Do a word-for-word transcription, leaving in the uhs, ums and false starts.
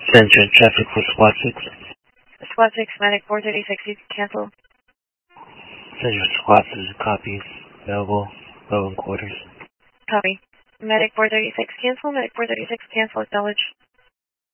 Central traffic for Squad six. Squad six, Medic four thirty-six, you can cancel. Central Squad six, copy. Available, Logan quarters. Copy. Medic four thirty-six, cancel. Medic four thirty-six, cancel, acknowledge.